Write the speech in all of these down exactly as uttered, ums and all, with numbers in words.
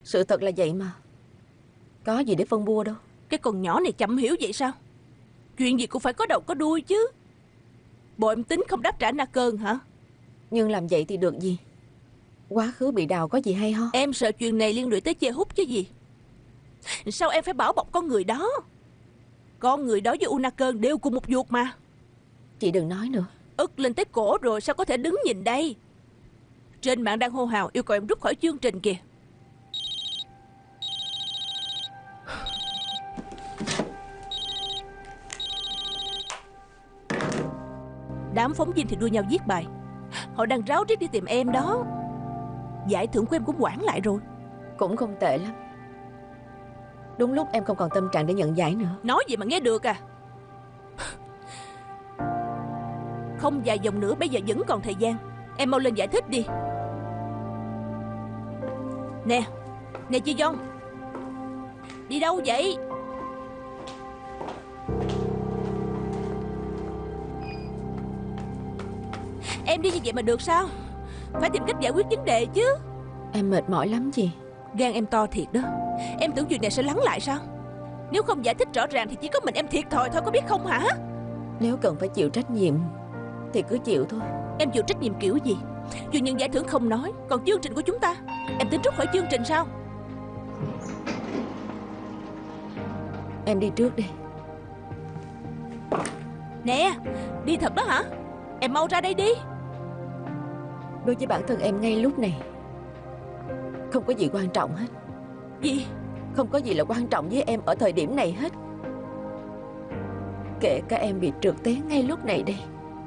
Sự thật là vậy mà. Có gì để phân bua đâu. Cái con nhỏ này chậm hiểu vậy sao? Chuyện gì cũng phải có đầu có đuôi chứ. Bộ em tính không đáp trả Na Cơn hả? Nhưng làm vậy thì được gì? Quá khứ bị đào có gì hay ho? Em sợ chuyện này liên lụy tới Chê Hút chứ gì. Sao em phải bảo bọc con người đó? Con người đó với U Na Cơn đều cùng một ruột mà. Chị đừng nói nữa. Ức lên tới cổ rồi, sao có thể đứng nhìn đây? Trên mạng đang hô hào yêu cầu em rút khỏi chương trình kìa. Đám phóng viên thì đua nhau viết bài. Họ đang ráo riết đi tìm em đó. Giải thưởng của em cũng hoãn lại rồi. Cũng không tệ lắm. Đúng lúc em không còn tâm trạng để nhận giải nữa. Nói gì mà nghe được à? Không vài dòng nữa, bây giờ vẫn còn thời gian. Em mau lên giải thích đi. Nè, nè chị Dông, đi đâu vậy? Em đi như vậy mà được sao? Phải tìm cách giải quyết vấn đề chứ. Em mệt mỏi lắm chị. Gan em to thiệt đó. Em tưởng chuyện này sẽ lắng lại sao? Nếu không giải thích rõ ràng thì chỉ có mình em thiệt thòi thôi, có biết không hả? Nếu cần phải chịu trách nhiệm thì cứ chịu thôi. Em chịu trách nhiệm kiểu gì? Chuyện nhận giải thưởng không nói, còn chương trình của chúng ta, em tính rút khỏi chương trình sao? Em đi trước đi. Nè, đi thật đó hả? Em mau ra đây đi. Đối với bản thân em ngay lúc này không có gì quan trọng hết. Gì? Không có gì là quan trọng với em ở thời điểm này hết. Kể cả em bị trượt té ngay lúc này đây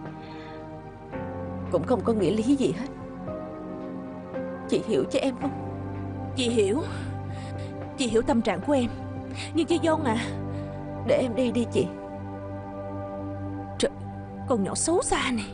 cũng không có nghĩa lý gì hết. Chị hiểu cho em không? Chị hiểu. Chị hiểu tâm trạng của em. Nhưng chị Dông à, để em đi đi chị. Trời, con nhỏ xấu xa này.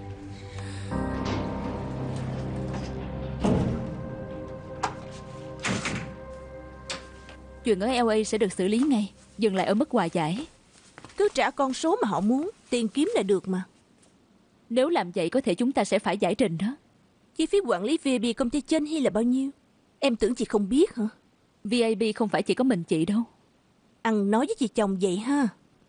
Chuyện ở lờ a sẽ được xử lý ngay. Dừng lại ở mức hòa giải. Cứ trả con số mà họ muốn, tiền kiếm là được mà. Nếu làm vậy có thể chúng ta sẽ phải giải trình đó. Chi phí quản lý vê i pê công ty Chen Hy là bao nhiêu? Em tưởng chị không biết hả? vê i pê không phải chỉ có mình chị đâu. Ăn nói với chị chồng vậy ha.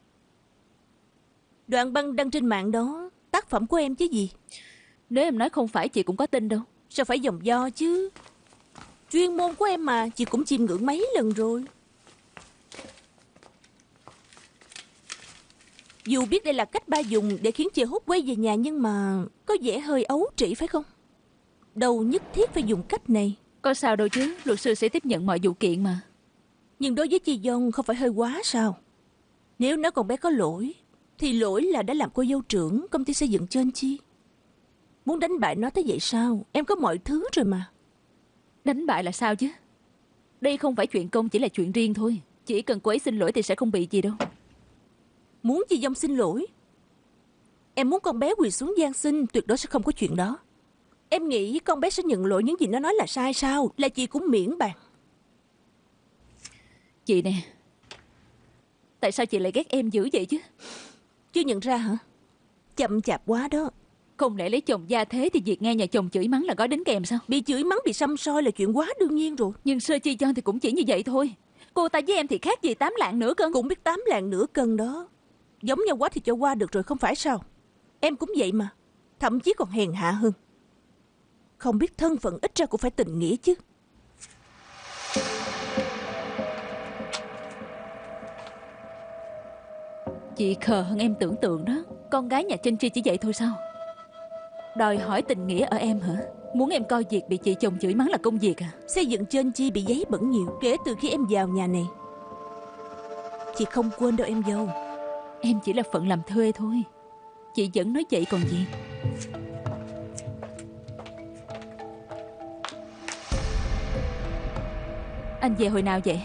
Đoạn băng đăng trên mạng đó tác phẩm của em chứ gì. Nếu em nói không phải chị cũng có tin đâu. Sao phải dòng do chứ? Chuyên môn của em mà, chị cũng chiêm ngưỡng mấy lần rồi. Dù biết đây là cách ba dùng để khiến Chê Hút quay về nhà, nhưng mà có vẻ hơi ấu trĩ phải không? Đâu nhất thiết phải dùng cách này. Có sao đâu chứ, luật sư sẽ tiếp nhận mọi vụ kiện mà. Nhưng đối với chị Dông không phải hơi quá sao? Nếu nó con bé có lỗi thì lỗi là đã làm cô dâu trưởng công ty xây dựng Chen Chi. Muốn đánh bại nó tới vậy sao? Em có mọi thứ rồi mà. Đánh bại là sao chứ? Đây không phải chuyện công, chỉ là chuyện riêng thôi. Chỉ cần cô ấy xin lỗi thì sẽ không bị gì đâu. Muốn chị Dông xin lỗi? Em muốn con bé quỳ xuống van xin, tuyệt đối sẽ không có chuyện đó. Em nghĩ con bé sẽ nhận lỗi những gì nó nói là sai sao? Là chị cũng miễn bàn. Chị nè, tại sao chị lại ghét em dữ vậy chứ? Chưa nhận ra hả? Chậm chạp quá đó. Không lẽ lấy chồng gia thế thì việc nghe nhà chồng chửi mắng là gói đính kèm sao? Bị chửi mắng, bị săm soi là chuyện quá đương nhiên rồi. Nhưng Sơ Chi Chon thì cũng chỉ như vậy thôi. Cô ta với em thì khác gì tám lạng nửa cân. Cũng biết tám lạng nửa cân đó. Giống nhau quá thì cho qua được rồi, không phải sao? Em cũng vậy mà. Thậm chí còn hèn hạ hơn. Không biết thân phận, ít ra cũng phải tình nghĩa chứ. Chị khờ hơn em tưởng tượng đó. Con gái nhà Chen Chi chỉ vậy thôi sao? Đòi hỏi tình nghĩa ở em hả? Muốn em coi việc bị chị chồng chửi mắng là công việc à? Xây dựng Chen Chi bị giấy bẩn nhiều kể từ khi em vào nhà này. Chị không quên đâu em dâu. Em chỉ là phận làm thuê thôi. Chị vẫn nói vậy còn gì. Anh về hồi nào vậy?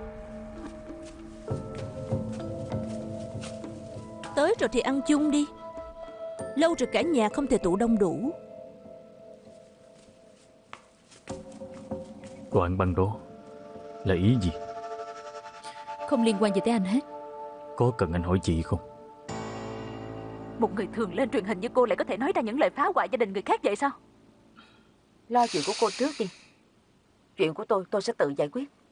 Tới rồi thì ăn chung đi. Lâu rồi cả nhà không thể tụ đông đủ. Đoạn băng đó là ý gì? Không liên quan gì tới anh hết. Có cần anh hỏi chị không? Một người thường lên truyền hình như cô lại có thể nói ra những lời phá hoại gia đình người khác vậy sao? Lo chuyện của cô trước đi. Chuyện của tôi tôi sẽ tự giải quyết.